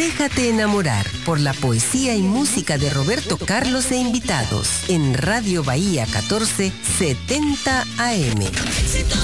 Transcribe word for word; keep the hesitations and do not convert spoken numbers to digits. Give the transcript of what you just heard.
Déjate enamorar por la poesía y música de Roberto Carlos e invitados en Radio Bahía catorce setenta A M.